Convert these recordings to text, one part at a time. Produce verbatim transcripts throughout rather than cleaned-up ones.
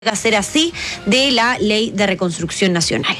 a ser así de la Ley de Reconstrucción Nacional.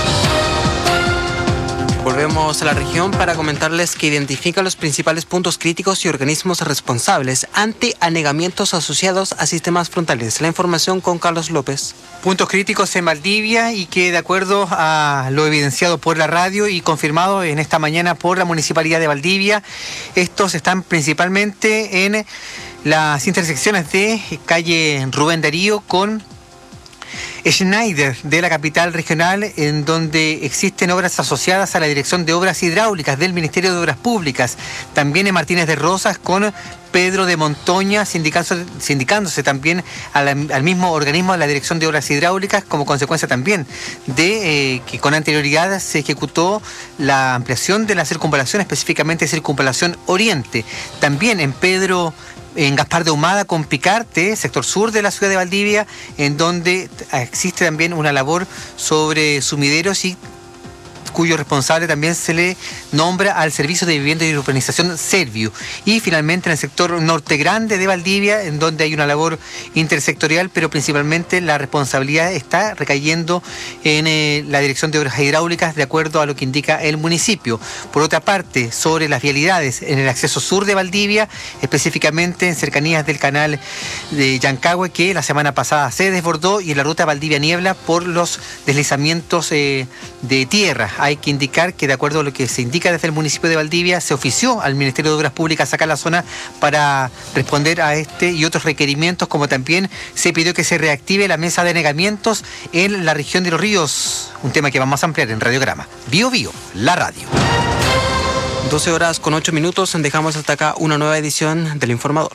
Volvemos a la región para comentarles que identifica los principales puntos críticos y organismos responsables ante anegamientos asociados a sistemas frontales. La información con Carlos López. Puntos críticos en Valdivia y que, de acuerdo a lo evidenciado por la radio y confirmado en esta mañana por la Municipalidad de Valdivia, estos están principalmente en las intersecciones de calle Rubén Darío con Schneider de la capital regional, en donde existen obras asociadas a la Dirección de Obras Hidráulicas del Ministerio de Obras Públicas. También en Martínez de Rosas con Pedro de Montoña, sindicándose, sindicándose también al, al mismo organismo de la Dirección de Obras Hidráulicas, como consecuencia también de eh, que con anterioridad se ejecutó la ampliación de la circunvalación, específicamente Circunvalación Oriente. También en Pedro en Gaspar de Ahumada con Picarte, sector sur de la ciudad de Valdivia, en donde existe también una labor sobre sumideros y cuyo responsable también se le nombra al Servicio de Vivienda y Urbanización Serviu. Y finalmente en el sector norte grande de Valdivia, en donde hay una labor intersectorial, pero principalmente la responsabilidad está recayendo en eh, la Dirección de Obras Hidráulicas, de acuerdo a lo que indica el municipio. Por otra parte, sobre las vialidades en el acceso sur de Valdivia, específicamente en cercanías del canal de Yancagüe, que la semana pasada se desbordó, y en la ruta Valdivia-Niebla por los deslizamientos eh, de tierra. Hay que indicar que, de acuerdo a lo que se indica desde el municipio de Valdivia, se ofició al Ministerio de Obras Públicas acá en la zona para responder a este y otros requerimientos, como también se pidió que se reactive la mesa de anegamientos en la región de Los Ríos, un tema que vamos a ampliar en Radiograma. Bio Bio, la radio. doce horas con ocho minutos, dejamos hasta acá una nueva edición del Informador.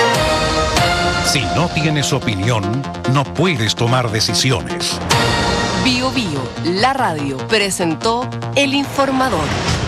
Si no tienes opinión, no puedes tomar decisiones. Bio Bio, la radio, presentó El Informador.